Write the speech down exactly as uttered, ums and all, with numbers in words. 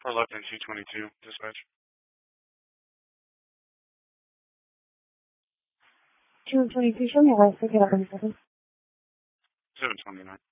For left in two twenty-two, dispatch. two twenty-two, show me a last ticket on seven. seven twenty-nine.